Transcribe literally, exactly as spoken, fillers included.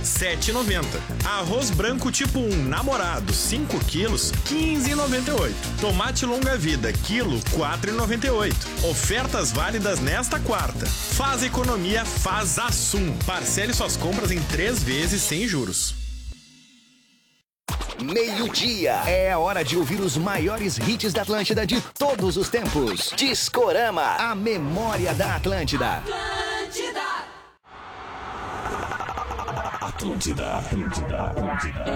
sete reais e noventa centavos. Arroz branco tipo um namorado, cinco quilos, quinze reais e noventa e oito centavos. Tomate longa vida, quilo, quatro reais e noventa e oito centavos. Ofertas válidas nesta quarta. Faz economia, faz Assum. Parcele suas compras em três vezes sem juros. Meio-dia. É a hora de ouvir os maiores hits da Atlântida de todos os tempos. Discorama, a memória da Atlântida. Atlântida. Atlântida, Atlântida, Atlântida.